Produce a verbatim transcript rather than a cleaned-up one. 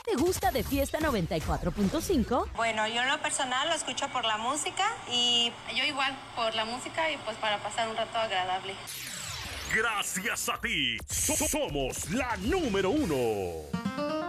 te gusta de Fiesta noventa y cuatro punto cinco? Bueno, yo en lo personal lo escucho por la música y yo igual por la música y pues para pasar un rato agradable. Gracias a ti, so- somos la número uno.